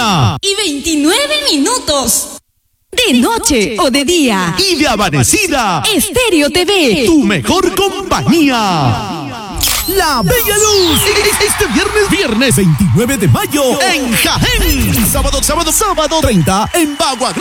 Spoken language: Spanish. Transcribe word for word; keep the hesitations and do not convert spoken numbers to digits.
una y veintinueve minutos. De noche o de día. Y de amanecida. Estéreo T V. Tu mejor compañía. La Bella Luz. Este viernes, viernes veintinueve de mayo en Jaén. Sábado, sábado, sábado treinta en Bagua Grande.